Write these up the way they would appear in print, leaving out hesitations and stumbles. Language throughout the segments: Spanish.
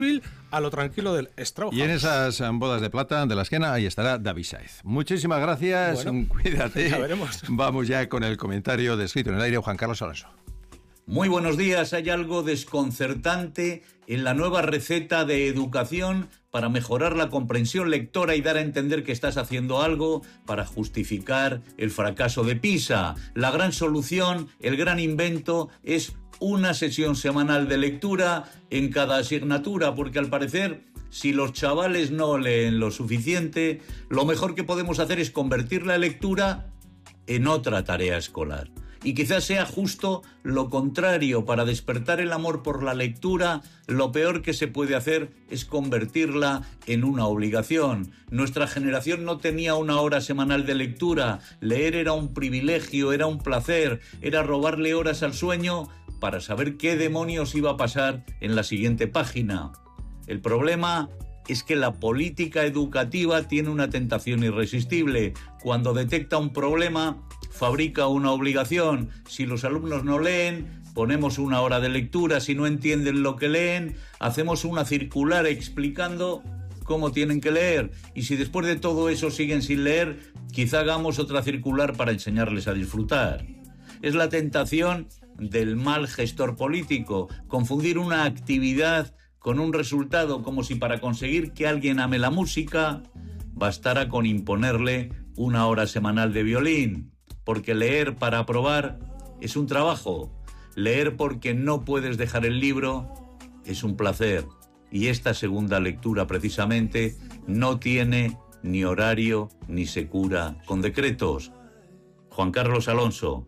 a lo tranquilo del Strauhaus. Y en esas bodas de plata de la esquena, ahí estará David Sáez. Muchísimas gracias, bueno, cuídate. Ya veremos. Vamos ya con el comentario de Escrito en el Aire, Juan Carlos Alonso. Muy buenos días. Hay algo desconcertante en la nueva receta de educación para mejorar la comprensión lectora y dar a entender que estás haciendo algo para justificar el fracaso de PISA. La gran solución, el gran invento es una sesión semanal de lectura en cada asignatura, porque al parecer, si los chavales no leen lo suficiente, lo mejor que podemos hacer es convertir la lectura en otra tarea escolar. Y quizás sea justo lo contrario. Para despertar el amor por la lectura, lo peor que se puede hacer es convertirla en una obligación. Nuestra generación no tenía una hora semanal de lectura. Leer era un privilegio, era un placer, era robarle horas al sueño para saber qué demonios iba a pasar en la siguiente página. El problema es que la política educativa tiene una tentación irresistible. Cuando detecta un problema, fabrica una obligación. Si los alumnos no leen, ponemos una hora de lectura. Si no entienden lo que leen, hacemos una circular explicando cómo tienen que leer. Y si después de todo eso siguen sin leer, quizá hagamos otra circular para enseñarles a disfrutar. Es la tentación del mal gestor político, confundir una actividad con un resultado, como si para conseguir que alguien ame la música bastara con imponerle una hora semanal de violín. Porque leer para aprobar es un trabajo. Leer porque no puedes dejar el libro es un placer. Y esta segunda lectura, precisamente, no tiene ni horario ni se cura con decretos. Juan Carlos Alonso.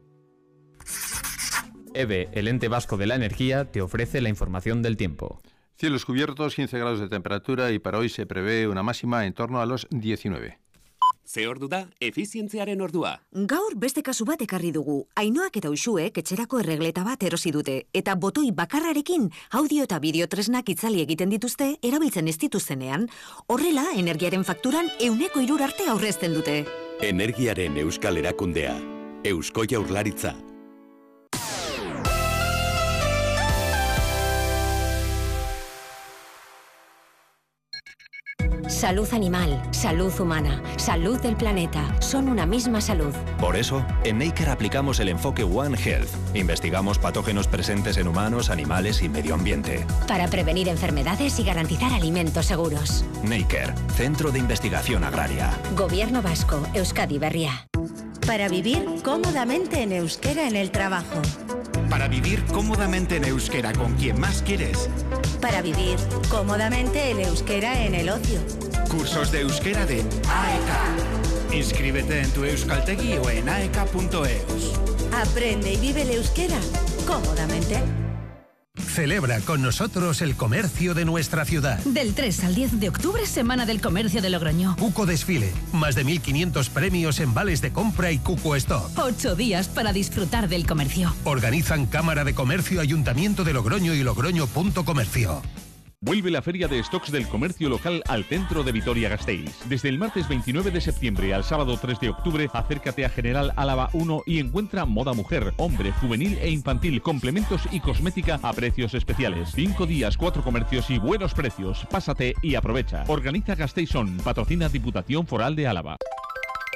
EVE, el ente vasco de la energía, te ofrece la información del tiempo. Cielos cubiertos, 15 grados de temperatura y para hoy se prevé una máxima en torno a los 19. Ze ordu da, efizientziaren ordua. Gaur beste kasu bat ekarri dugu. Ainoak eta Uxuek etxerako erregleta bat erosi dute. Eta botoi bakarrarekin audio eta bideo tresnak itzali egiten dituzte erabiltzen ez dituztenean. Horrela, energiaren fakturan 3% arte aurrezten dute. Energiaren euskal erakundea. Eusko Jaurlaritza. Salud animal, salud humana, salud del planeta, son una misma salud. Por eso, en Neiker aplicamos el enfoque One Health. Investigamos patógenos presentes en humanos, animales y medio ambiente. Para prevenir enfermedades y garantizar alimentos seguros. Neiker, Centro de Investigación Agraria. Gobierno Vasco, Euskadi Berria. Para vivir cómodamente en euskera en el trabajo. Para vivir cómodamente en euskera con quien más quieres. Para vivir cómodamente en euskera en el ocio. Cursos de euskera de AEK. Inscríbete en tu euskaltegi o en aek.eus. Aprende y vive el euskera cómodamente. Celebra con nosotros el comercio de nuestra ciudad. Del 3 al 10 de octubre, Semana del Comercio de Logroño. Cuco Desfile, más de 1.500 premios en vales de compra y Cuco Stock. 8 días para disfrutar del comercio. Organizan Cámara de Comercio, Ayuntamiento de Logroño y Logroño.comercio. Vuelve la Feria de Stocks del Comercio Local al centro de Vitoria-Gasteiz. Desde el martes 29 de septiembre al sábado 3 de octubre, acércate a General Álava 1 y encuentra moda mujer, hombre, juvenil e infantil, complementos y cosmética a precios especiales. 5 días, 4 comercios y buenos precios. Pásate y aprovecha. Organiza Gasteizon, patrocina Diputación Foral de Álava.